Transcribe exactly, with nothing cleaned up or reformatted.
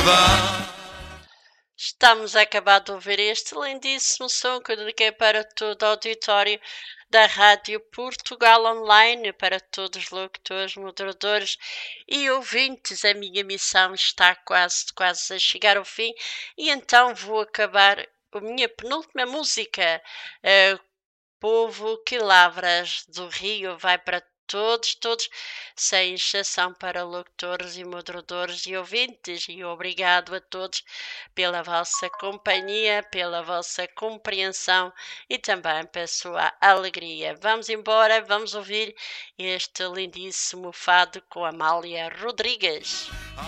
Estamos a acabar de ouvir este lindíssimo som que eu dediquei para todo o auditório da Rádio Portugal Online, para todos os locutores, moderadores e ouvintes. A minha missão está quase, quase a chegar ao fim e então vou acabar a minha penúltima música. Uh, Povo que lavras do Rio vai para todos, todos, sem exceção para locutores e moderadores e ouvintes. E obrigado a todos pela vossa companhia, pela vossa compreensão e também pela sua alegria. Vamos embora, vamos ouvir este lindíssimo fado com Amália Rodrigues.